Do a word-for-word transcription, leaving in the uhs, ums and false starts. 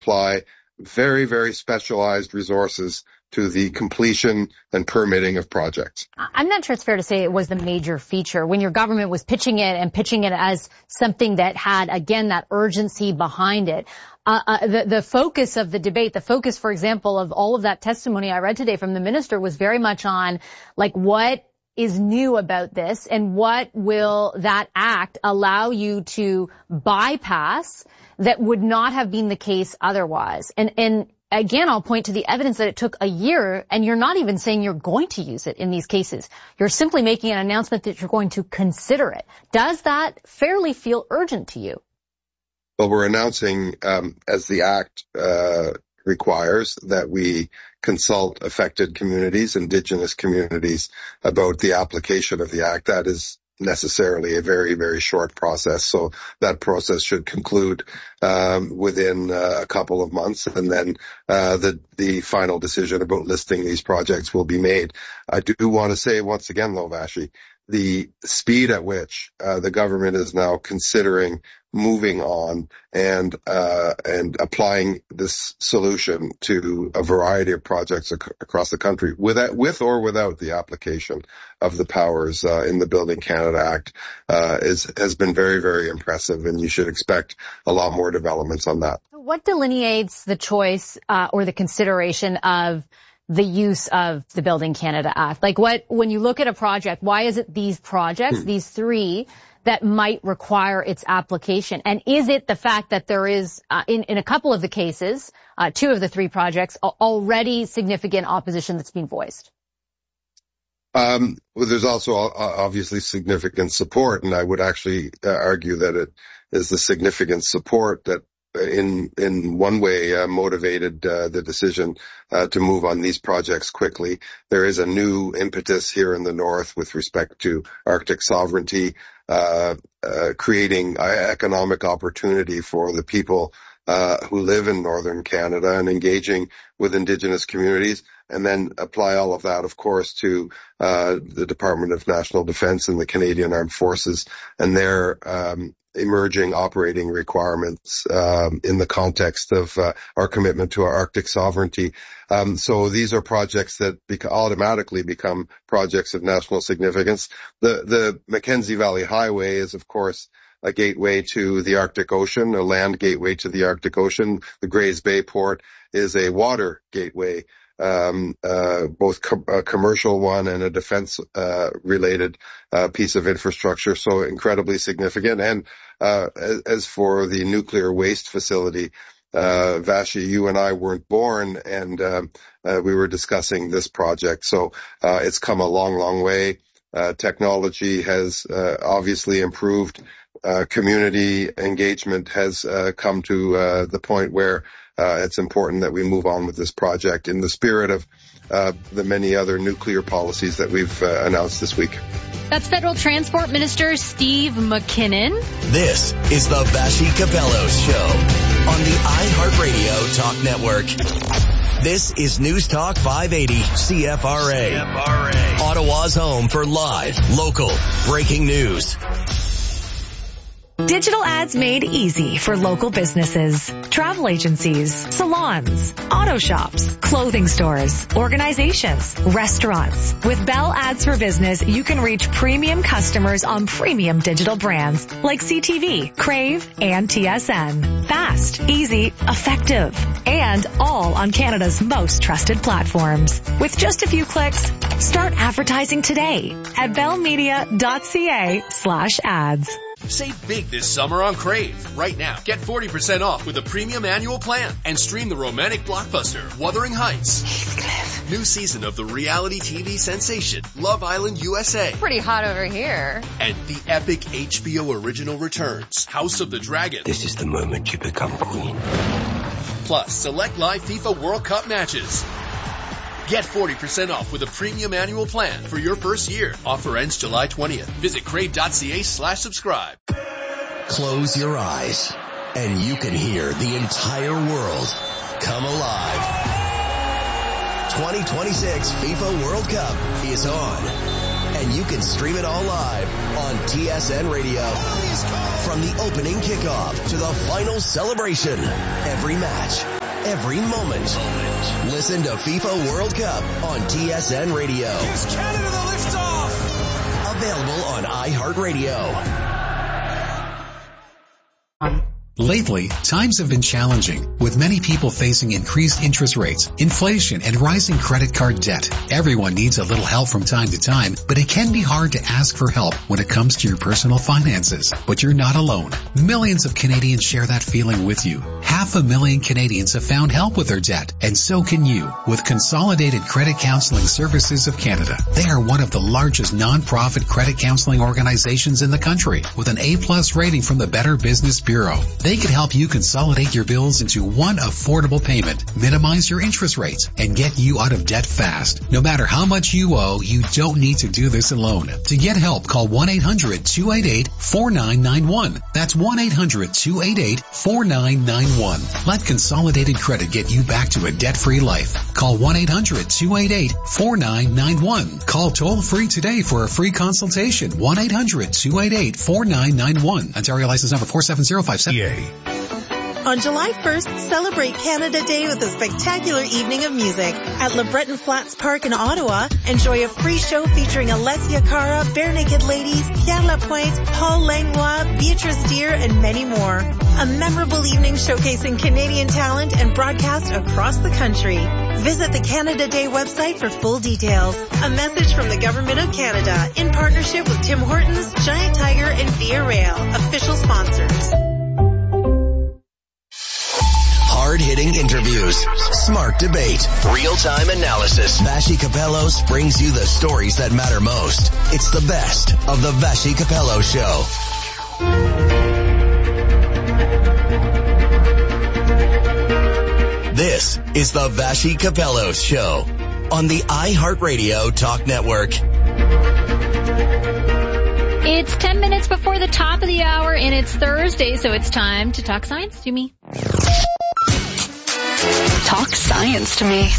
apply very, very specialized resources to the completion and permitting of projects. I'm not sure it's fair to say it was the major feature when your government was pitching it and pitching it as something that had, again, that urgency behind it. Uh, uh, the, the focus of the debate, the focus, for example, of all of that testimony I read today from the minister was very much on, like, what is new about this and what will that act allow you to bypass that would not have been the case otherwise. And, and again, I'll point to the evidence that it took a year, and you're not even saying you're going to use it in these cases. You're simply making an announcement that you're going to consider it. Does that fairly feel urgent to you? Well, we're announcing, um, as the Act uh requires, that we consult affected communities, Indigenous communities, about the application of the Act. That is necessarily a very, very short process. So that process should conclude um, within uh, a couple of months, and then uh, the the final decision about listing these projects will be made. I do want to say once again, though, Vashi, the speed at which uh, the government is now considering moving on and uh and applying this solution to a variety of projects ac- across the country, with with or without the application of the powers uh, in the Building Canada Act, uh is has been very, very impressive, and you should expect a lot more developments on that. What delineates the choice uh, or the consideration of the use of the Building Canada Act? Like, what, when you look at a project, why is it these projects, hmm. these three, that might require its application? And is it the fact that there is, uh, in, in a couple of the cases, uh, two of the three projects, already significant opposition that's being voiced? Um, well, there's also uh, obviously significant support, and I would actually uh, argue that it is the significant support that in in one way uh, motivated uh, the decision uh, to move on these projects quickly. There is a new impetus here in the North with respect to Arctic sovereignty, uh, uh creating economic opportunity for the people uh who live in Northern Canada and engaging with Indigenous communities, and then apply all of that, of course, to uh the Department of National Defence and the Canadian Armed Forces and their um emerging operating requirements um, in the context of uh, our commitment to our Arctic sovereignty. Um, so these are projects that bec- automatically become projects of national significance. The the Mackenzie Valley Highway is, of course, a gateway to the Arctic Ocean, a land gateway to the Arctic Ocean. The Grays Bay Port is a water gateway, um, uh, both com- a commercial one and a defense, uh, related, uh, piece of infrastructure. So incredibly significant. And, uh, as, as for the nuclear waste facility, uh, Vashi, you and I weren't born, and, um, uh, we were discussing this project. So, uh, it's come a long, long way. Uh, technology has, uh, obviously improved. Uh, community engagement has, uh, come to, uh, the point where Uh, it's important that we move on with this project in the spirit of uh, the many other nuclear policies that we've uh, announced this week. That's Federal Transport Minister Steve McKinnon. This is the Vashi Capelos Show on the iHeartRadio Talk Network. This is News Talk five eighty C F R A. C F R A. Ottawa's home for live, local, breaking news. Digital ads made easy for local businesses, travel agencies, salons, auto shops, clothing stores, organizations, restaurants. With Bell Ads for Business, you can reach premium customers on premium digital brands like C T V, Crave, and T S N. Fast, easy, effective, and all on Canada's most trusted platforms. With just a few clicks, start advertising today at bellmedia.ca slash ads. Save big this summer on Crave. Right now, get forty percent off with a premium annual plan and stream the romantic blockbuster Wuthering Heights. Heathcliff. New season of the reality T V sensation Love Island U S A. Pretty hot over here. And the epic H B O original returns House of the Dragon. This is the moment you become queen. Plus, select live FIFA World Cup matches. Get forty percent off with a premium annual plan for your first year. Offer ends July twentieth. Visit crave.ca slash subscribe. Close your eyes and you can hear the entire world come alive. twenty twenty-six FIFA World Cup is on. And you can stream it all live on T S N Radio. From the opening kickoff to the final celebration, every match, every moment. Listen to FIFA World Cup on T S N Radio. Gives Canada the liftoff. Available on iHeartRadio. Lately, times have been challenging, with many people facing increased interest rates, inflation, and rising credit card debt. Everyone needs a little help from time to time, but it can be hard to ask for help when it comes to your personal finances. But you're not alone. Millions of Canadians share that feeling with you. Half a million Canadians have found help with their debt, and so can you with Consolidated Credit Counseling Services of Canada. They are one of the largest non-profit credit counseling organizations in the country, with an A-plus rating from the Better Business Bureau. They can help you consolidate your bills into one affordable payment, minimize your interest rates, and get you out of debt fast. No matter how much you owe, you don't need to do this alone. To get help, call one eight hundred two eight eight four nine nine one. That's one eight hundred two eight eight four nine nine one. Let Consolidated Credit get you back to a debt-free life. Call one eight hundred two eight eight four nine nine one. Call toll-free today for a free consultation. one eight hundred two eight eight four nine nine one. Ontario license number four seven zero five seven. On July first, celebrate Canada Day with a spectacular evening of music. At Le Breton Flats Park in Ottawa, enjoy a free show featuring Alessia Cara, Bare Naked Ladies, Pierre Lapointe, Paul Langlois, Beatrice Deer, and many more. A memorable evening showcasing Canadian talent and broadcast across the country. Visit the Canada Day website for full details. A message from the Government of Canada in partnership with Tim Hortons, Giant Tiger, and Via Rail, official sponsors. Hard-hitting interviews, smart debate, real-time analysis. Vassy Kapelos brings you the stories that matter most. It's the best of the Vassy Kapelos Show. This is the Vassy Kapelos Show on the iHeartRadio Talk Network. It's ten minutes before the top of the hour, and it's Thursday, so it's time to talk science to me. Talk science to me.